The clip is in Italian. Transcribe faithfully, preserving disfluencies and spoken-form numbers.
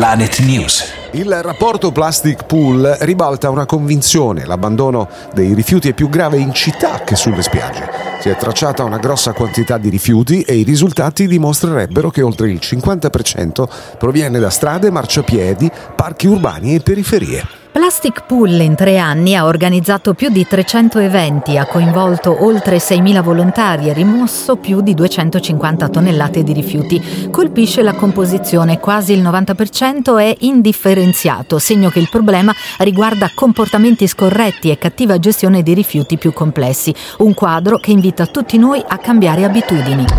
Planet News. Il rapporto Plastic Pool ribalta una convinzione: l'abbandono dei rifiuti è più grave in città che sulle spiagge. Si è tracciata una grossa quantità di rifiuti e i risultati dimostrerebbero che oltre il cinquanta per cento proviene da strade, marciapiedi, parchi urbani e periferie. Plastic Pool in tre anni ha organizzato più di trecento eventi, ha coinvolto oltre seimila volontari e rimosso più di duecentocinquanta tonnellate di rifiuti. Colpisce la composizione, quasi il novanta per cento è indifferenziato, segno che il problema riguarda comportamenti scorretti e cattiva gestione di rifiuti più complessi. Un quadro che invita tutti noi a cambiare abitudini.